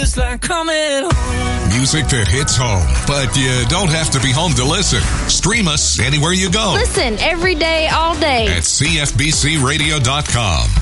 It's like coming home. Music that hits home, but you don't have to be home to listen. Stream us anywhere you go. Listen every day, all day. At CFBCRadio.com.